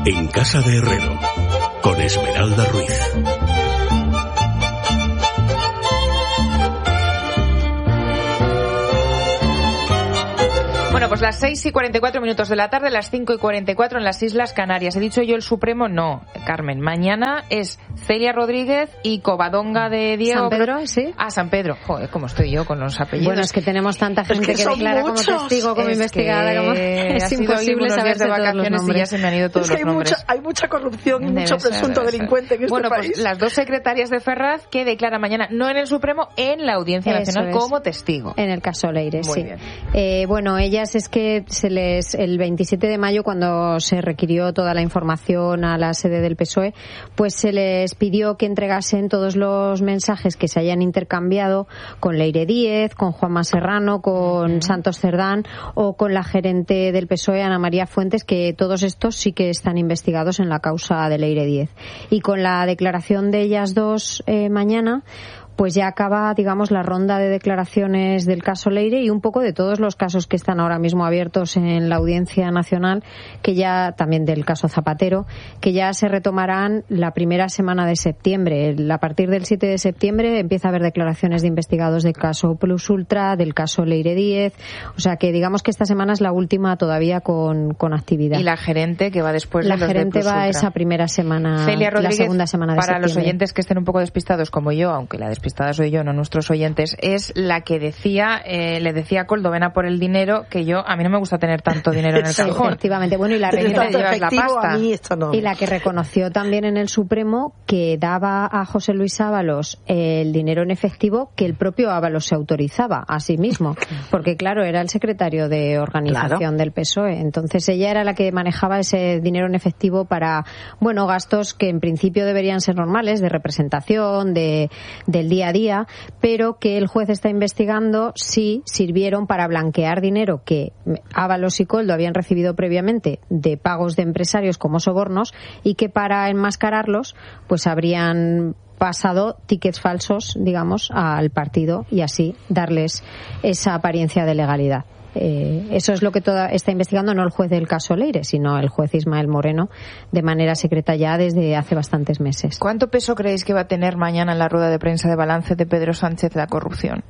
En Casa de Herrero, con Esmeralda Ruiz. Bueno, pues las 6:44 de la tarde, las 5:44 en las Islas Canarias. ¿He dicho yo el Supremo? No, Carmen. Mañana es Celia Rodríguez y Covadonga de Diego. ¿San Pedro? Sí. Ah, San Pedro. Joder, cómo estoy yo con los apellidos. Bueno, es que tenemos tanta gente que declara como testigo, como investigada, como es imposible saberse todos los nombres. Y ya se me han ido todos los nombres. Hay mucha corrupción y mucho presunto delincuente en este país. Pues las dos secretarias de Ferraz que declaran mañana, no en el Supremo, en la Audiencia Nacional como testigo. En el caso Leire, Muy sí. Bien. Bueno, ellas es que el 27 de mayo, cuando se requirió toda la información a la sede del PSOE, pues se les pidió que entregasen todos los mensajes que se hayan intercambiado con Leire Díez, con Juanma Serrano, con Santos Cerdán o con la gerente del PSOE, Ana María Fuentes, que todos estos sí que están investigados en la causa de Leire Díez. Y con la declaración de ellas dos mañana, pues ya acaba, digamos, la ronda de declaraciones del caso Leire y un poco de todos los casos que están ahora mismo abiertos en la Audiencia Nacional, que ya también del caso Zapatero, que ya se retomarán la primera semana de septiembre. A partir del 7 de septiembre empieza a haber declaraciones de investigados del caso Plus Ultra, del caso Leire Díez, o sea que digamos que esta semana es la última todavía con actividad. ¿Y la gerente que va después de los de Plus Ultra? La gerente va esa primera semana, Celia Rodríguez, la segunda semana de para septiembre. los oyentes que estén un poco despistados como yo, aunque la despistada soy yo, no nuestros oyentes, es la que decía, le decía a Koldo, ven a por el dinero, que a mí no me gusta tener tanto dinero en el cajón. Efectivamente, bueno, y la llevas la pasta. A mí esto no. Y la que reconoció también en el Supremo que daba a José Luis Ábalos el dinero en efectivo que el propio Ábalos se autorizaba a sí mismo, porque claro, era el secretario de organización del PSOE, entonces ella era la que manejaba ese dinero en efectivo para, bueno, gastos que en principio deberían ser normales, de representación, del día a día, pero que el juez está investigando si sirvieron para blanquear dinero que Ábalos y Koldo habían recibido previamente de pagos de empresarios como sobornos y que para enmascararlos pues habrían pasado tickets falsos, digamos, al partido y así darles esa apariencia de legalidad. Eso es lo que está investigando no el juez del caso Leire, sino el juez Ismael Moreno, de manera secreta ya desde hace bastantes meses. ¿Cuánto peso creéis que va a tener mañana en la rueda de prensa de balance de Pedro Sánchez la corrupción?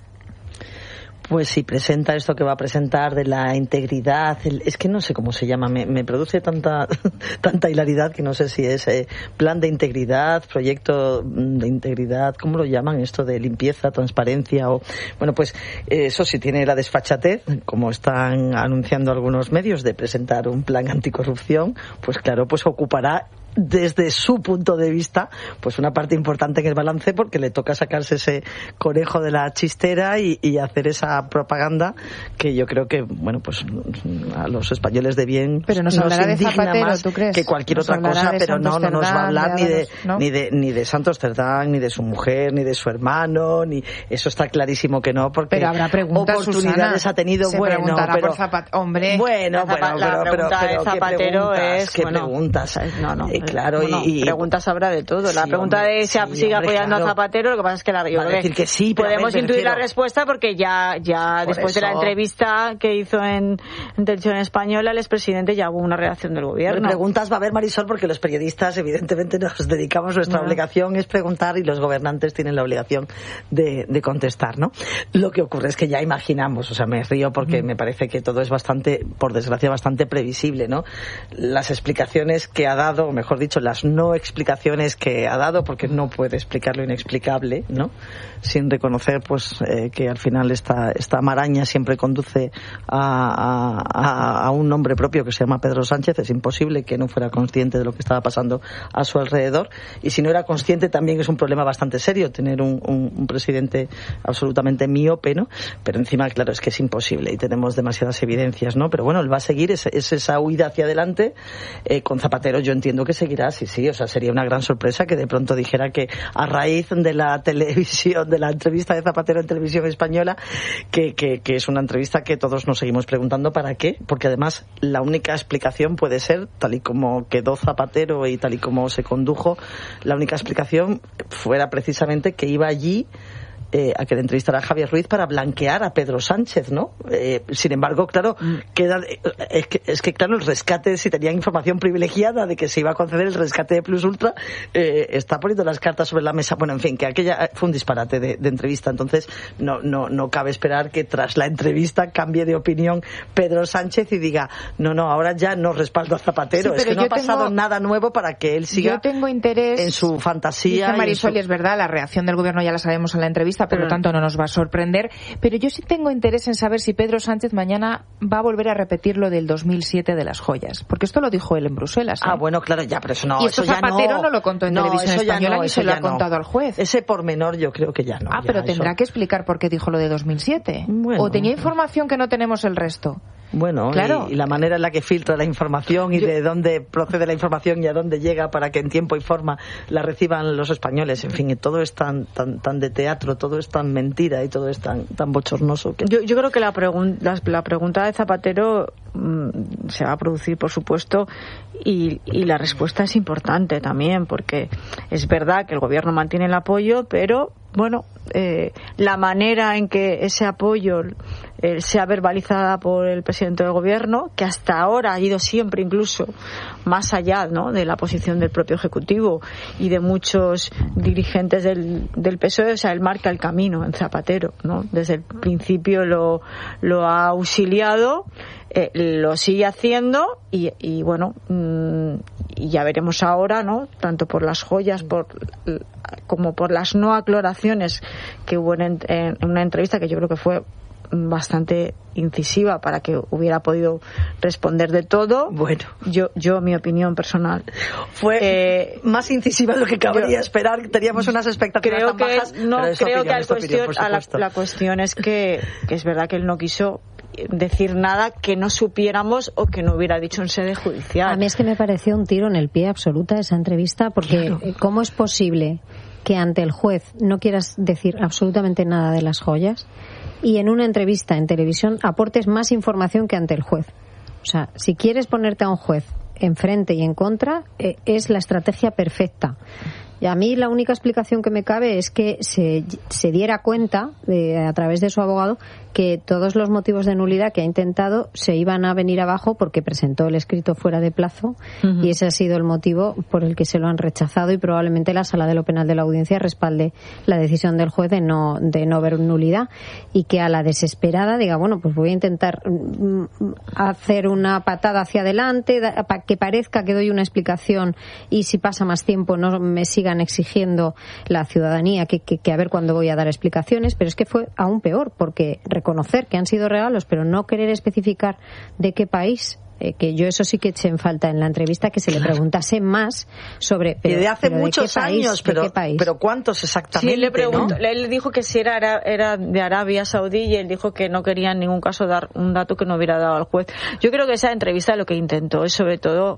Pues si presenta esto que va a presentar de la integridad, es que no sé cómo se llama, me produce tanta hilaridad que no sé si es plan de integridad, proyecto de integridad, ¿cómo lo llaman? Esto de limpieza, transparencia o... Bueno, pues eso sí tiene la desfachatez, como están anunciando algunos medios, de presentar un plan anticorrupción, pues claro, pues ocupará desde su punto de vista pues una parte importante en el balance, porque le toca sacarse ese conejo de la chistera y hacer esa propaganda que yo creo que, bueno, pues a los españoles de bien pero nos hablará de Zapatero, más ¿tú crees? Que cualquier otra cosa, pero no nos va a hablar ni de Santos Cerdán, ni de su mujer, ni de su hermano, ni eso está clarísimo que no, porque pero habrá preguntas, oportunidades Susana, ha tenido. se bueno, pero hombre, la pregunta de Zapatero es ¿qué preguntas? Claro, bueno, y preguntas habrá de todo. La pregunta de si sigue apoyando a Zapatero, lo que pasa es que decir que sí, pero podemos intuir la respuesta, porque ya después de la entrevista que hizo en Televisión Española, el expresidente ya hubo una reacción del gobierno. Preguntas va a haber, Marisol, porque los periodistas evidentemente nos dedicamos, nuestra obligación es preguntar y los gobernantes tienen la obligación de contestar, ¿no? Lo que ocurre es que ya imaginamos, o sea, me río porque me parece que todo es bastante, por desgracia, bastante previsible, ¿no? Las explicaciones que ha dado, o mejor dicho, las no explicaciones que ha dado, porque no puede explicar lo inexplicable, ¿no? Sin reconocer pues que al final esta maraña siempre conduce a un nombre propio que se llama Pedro Sánchez. Es imposible que no fuera consciente de lo que estaba pasando a su alrededor, y si no era consciente también es un problema bastante serio tener un presidente absolutamente miope, ¿no? Pero encima, claro, es que es imposible y tenemos demasiadas evidencias, ¿no? Pero bueno, él va a seguir, es esa huida hacia adelante. Con Zapatero yo entiendo que seguirá, sí, o sea, sería una gran sorpresa que de pronto dijera que a raíz de la televisión, de la entrevista de Zapatero en Televisión Española, que es una entrevista que todos nos seguimos preguntando para qué, porque además la única explicación puede ser, tal y como quedó Zapatero y tal y como se condujo, la única explicación fuera precisamente que iba allí a que le entrevistara a Javier Ruiz para blanquear a Pedro Sánchez, ¿no? Sin embargo, claro, es que claro, el rescate, si tenían información privilegiada de que se iba a conceder el rescate de Plus Ultra, está poniendo las cartas sobre la mesa. Bueno, en fin, que aquella fue un disparate de entrevista. Entonces, no cabe esperar que tras la entrevista cambie de opinión Pedro Sánchez y diga, no, ahora ya no respaldo a Zapatero. Sí, es que no ha pasado nada nuevo para que él siga en su fantasía. Dice Marisol, y es verdad, la reacción del gobierno ya la sabemos en la entrevista, por lo tanto no nos va a sorprender. Pero yo sí tengo interés en saber si Pedro Sánchez mañana va a volver a repetir lo del 2007 de las joyas. Porque esto lo dijo él en Bruselas. Ah, bueno, claro, ya, pero eso no. Y esto eso Zapatero ya no lo contó en televisión española ni se lo ha contado al juez. Ese pormenor yo creo que ya no. Pero tendrá que explicar por qué dijo lo de 2007. Bueno, ¿o tenía información que no tenemos el resto? Bueno, claro. Y la manera en la que filtra la información y de dónde procede la información y a dónde llega para que en tiempo y forma la reciban los españoles. En fin, todo es tan de teatro, todo es tan mentira y todo es tan bochornoso. Yo creo que la pregunta de Zapatero se va a producir, por supuesto, y la respuesta es importante también, porque es verdad que el gobierno mantiene el apoyo, pero bueno, la manera en que ese apoyo sea verbalizada por el presidente del gobierno, que hasta ahora ha ido siempre incluso más allá, ¿no?, de la posición del propio Ejecutivo y de muchos dirigentes del PSOE, o sea, él marca el camino en Zapatero, ¿no? Desde el principio lo ha auxiliado, lo sigue haciendo y bueno, y ya veremos ahora, ¿no?, tanto por las joyas como por las no aclaraciones que hubo en una entrevista que yo creo que fue bastante incisiva para que hubiera podido responder de todo. Bueno, yo mi opinión personal fue más incisiva de lo que cabría esperar. Teníamos unas expectativas tan bajas. La cuestión es que es verdad que él no quiso decir nada que no supiéramos o que no hubiera dicho en sede judicial. A mí es que me pareció un tiro en el pie absoluta esa entrevista, porque claro, ¿cómo es posible que ante el juez no quieras decir absolutamente nada de las joyas y en una entrevista en televisión aportes más información que ante el juez? O sea, si quieres ponerte a un juez enfrente y en contra, es la estrategia perfecta. Y a mí la única explicación que me cabe es que se diera cuenta, a través de su abogado, que todos los motivos de nulidad que ha intentado se iban a venir abajo porque presentó el escrito fuera de plazo, y ese ha sido el motivo por el que se lo han rechazado, y probablemente la Sala de lo Penal de la Audiencia respalde la decisión del juez de no ver nulidad, y que a la desesperada diga, bueno, pues voy a intentar hacer una patada hacia adelante para que parezca que doy una explicación, y si pasa más tiempo no me sigan exigiendo la ciudadanía que a ver cuándo voy a dar explicaciones. Pero es que fue aún peor, porque reconocer que han sido regalos pero no querer especificar de qué país, que yo eso sí que eché en falta en la entrevista, que se le preguntase más sobre... Pero, y de hace muchos años, pero ¿cuántos exactamente? Sí, le preguntó, ¿no? Él dijo que si era de Arabia Saudí, y él dijo que no quería en ningún caso dar un dato que no hubiera dado al juez. Yo creo que esa entrevista lo que intentó es sobre todo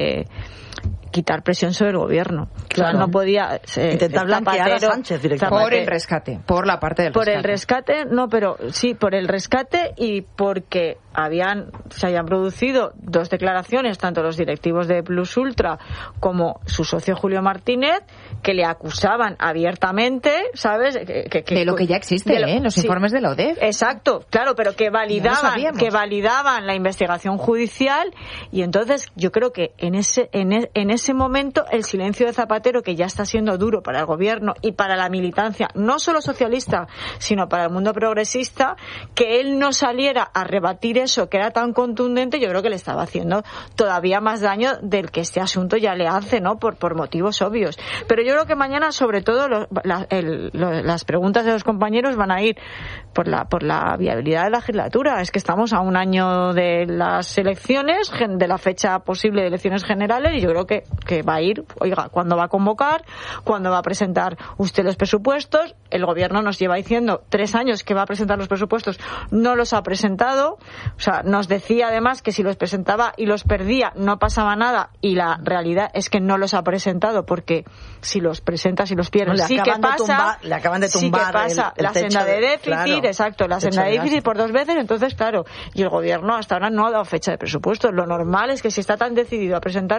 quitar presión sobre el gobierno. Claro. O sea, no podía intentar blanquear a Sánchez directamente. Por el rescate, por la parte del rescate. Por el rescate, no, pero sí, por el rescate, y porque se habían producido dos declaraciones, tanto los directivos de Plus Ultra como su socio Julio Martínez, que le acusaban abiertamente, ¿sabes? De lo que ya existe, los informes de la ODEF. Exacto, claro, pero que validaban la investigación judicial. Y entonces yo creo que en ese momento el silencio de Zapatero, que ya está siendo duro para el gobierno y para la militancia, no solo socialista, sino para el mundo progresista, que él no saliera a rebatir eso que era tan contundente, yo creo que le estaba haciendo todavía más daño del que este asunto ya le hace, ¿no? Por motivos obvios. Pero yo creo que mañana, sobre todo, las preguntas de los compañeros van a ir por la viabilidad de la legislatura. Es que estamos a un año de las elecciones, de la fecha posible de elecciones generales, y yo creo que va a ir, oiga, ¿cuándo va a convocar? ¿Cuándo va a presentar usted los presupuestos? El gobierno nos lleva diciendo 3 años que va a presentar los presupuestos, no los ha presentado. O sea, nos decía además que si los presentaba y los perdía no pasaba nada, y la realidad es que no los ha presentado, porque si los presenta, si los pierde, le acaban de tumbar sí que pasa la senda de déficit, claro, exacto, la senda de déficit por 2 veces. Entonces, claro, y el gobierno hasta ahora no ha dado fecha de presupuestos. Lo normal es que si está tan decidido a presentarlos, dijera,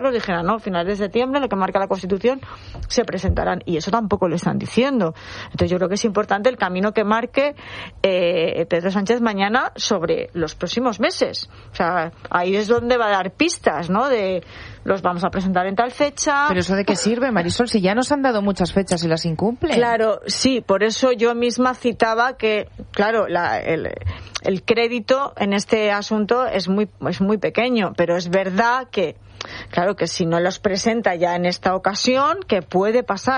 ¿no? Finales de septiembre, lo que marca la Constitución, se presentarán. Y eso tampoco lo están diciendo. Entonces yo creo que es importante el camino que marque Pedro Sánchez mañana sobre los próximos meses. O sea, ahí es donde va a dar pistas, ¿no? De los vamos a presentar en tal fecha. Pero ¿eso de qué sirve, Marisol? Si ya nos han dado muchas fechas y las incumplen. Claro, sí, por eso yo misma citaba que, claro, el crédito en este asunto es muy pequeño, pero es verdad que, claro, que si no los presenta ya en esta ocasión, que puede pasar.